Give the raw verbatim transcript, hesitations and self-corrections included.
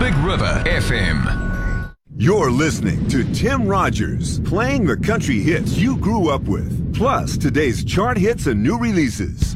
Big River F M. You're listening to Tim Rogers, playing the country hits you grew up with, plus today's chart hits and new releases.